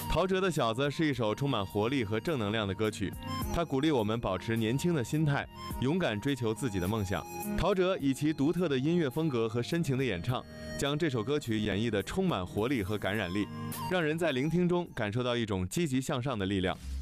陶喆的《小子》是一首充满活力和正能量的歌曲，它鼓励我们保持年轻的心态，勇敢追求自己的梦想。陶喆以其独特的音乐风格和深情的演唱，将这首歌曲演绎得充满活力和感染力，让人在聆听中感受到一种积极向上的力量。